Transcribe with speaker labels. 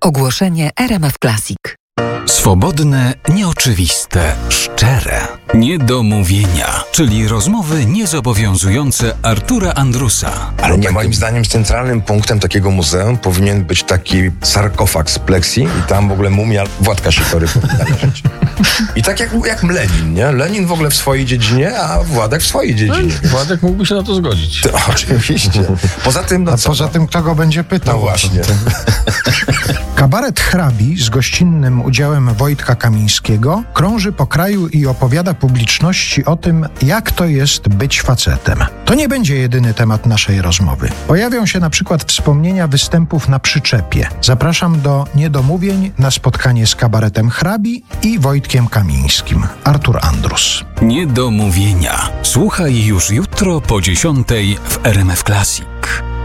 Speaker 1: Ogłoszenie RMF Classic.
Speaker 2: Swobodne, nieoczywiste, szczere. Niedomówienia, czyli rozmowy niezobowiązujące Artura Andrusa.
Speaker 3: Ale nie, moim zdaniem centralnym punktem takiego muzeum powinien być taki sarkofag z pleksji i tam w ogóle mumia Władka Sikory powinna leżeć. I tak jak Lenin, nie? Lenin w ogóle w swojej dziedzinie, a Władek w swojej dziedzinie.
Speaker 4: Władek mógłby się na to zgodzić.
Speaker 3: To, oczywiście. Poza tym,
Speaker 5: Poza tym, kto go będzie pytał?
Speaker 3: No właśnie.
Speaker 5: Kabaret Hrabi z gościnnym udziałem Wojtka Kamińskiego krąży po kraju i opowiada publiczności o tym, jak to jest być facetem. To nie będzie jedyny temat naszej rozmowy. Pojawią się na przykład wspomnienia występów na przyczepie. Zapraszam do Niedomówień na spotkanie z kabaretem Hrabi i Wojtkiem Kamińskim. Artur Andrus.
Speaker 2: Niedomówienia. Słuchaj już jutro po 10:00 w RMF Classic.